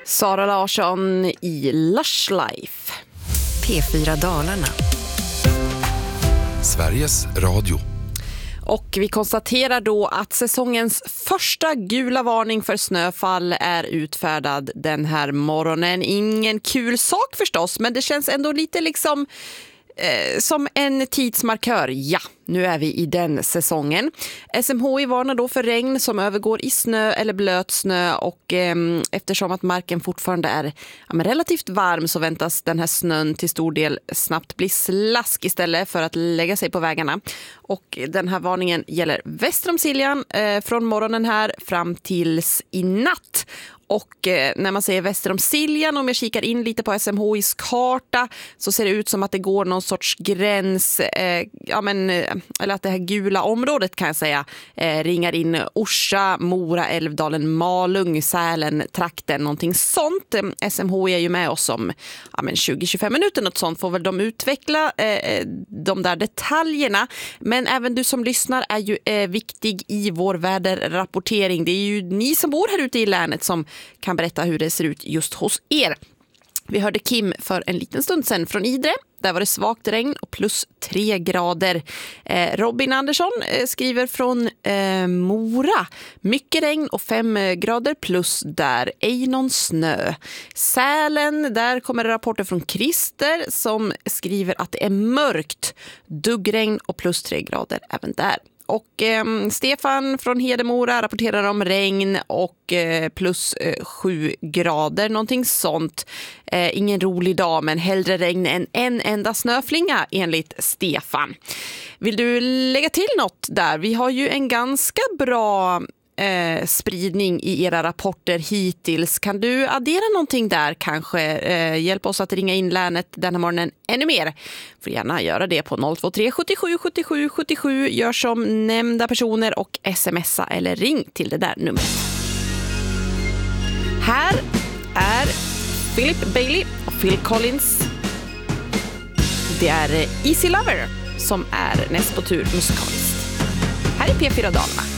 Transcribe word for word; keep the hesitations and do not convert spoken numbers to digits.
Sara Larsson i Lush Life. P fyra Dalarna. Sveriges Radio. Och vi konstaterar då att säsongens första gula varning för snöfall är utfärdad den här morgonen. Ingen kul sak förstås, men det känns ändå lite liksom eh, som en tidsmarkör. Ja, nu är vi i den säsongen. S M H I varnar då för regn som övergår i snö eller blöt snö och eh, eftersom att marken fortfarande är ja, men relativt varm så väntas den här snön till stor del snabbt bli slask istället för att lägga sig på vägarna. Och den här varningen gäller väster om Siljan eh, från morgonen här fram tills i natt. Och eh, när man säger väster om Siljan, om jag kikar in lite på S M H I:s karta så ser det ut som att det går någon sorts gräns, eh, ja men, eh, eller att det här gula området kan jag säga, eh, ringar in Orsa, Mora, Älvdalen, Malung, Sälen, trakten, någonting sånt. Eh, S M H I är ju med oss om ja, men tjugo till tjugofem minuter, något sånt får väl de utveckla eh, de där detaljerna. Men även du som lyssnar är ju eh, viktig i vår väderrapportering. Det är ju ni som bor här ute i länet som kan berätta hur det ser ut just hos er. Vi hörde Kim för en liten stund sedan från Idre. Där var det svagt regn och plus tre grader. Eh, Robin Andersson eh, skriver från eh, Mora. Mycket regn och fem grader plus där. Ej någon snö. Sälen, där kommer det rapporter från Christer som skriver att det är mörkt. Duggregn och plus tre grader även där. Och eh, Stefan från Hedemora rapporterar om regn och eh, plus eh, sju grader, någonting sånt. Eh, ingen rolig dag, men hellre regn än en enda snöflinga enligt Stefan. Vill du lägga till något där? Vi har ju en ganska bra eh, spridning i era rapporter hittills. Kan du addera någonting där kanske? Eh, hjälp oss att ringa in länet den här morgonen ännu mer. Får gärna göra det på noll två tre sjuttiosju sjuttiosju sjuttiosju. Gör som nämnda personer och smsa eller ring till det där numret. Här är Philip Bailey och Phil Collins. Det är Easy Lover som är näst på tur musikaliskt. Här är P fyra Dalarna.